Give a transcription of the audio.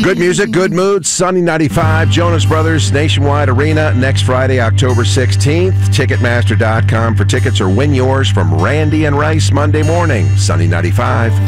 Good music, good mood. Sunny 95, Jonas Brothers Nationwide Arena next Friday, October 16th. Ticketmaster.com for tickets or win yours from Randy and Rice Monday morning. Sunny 95.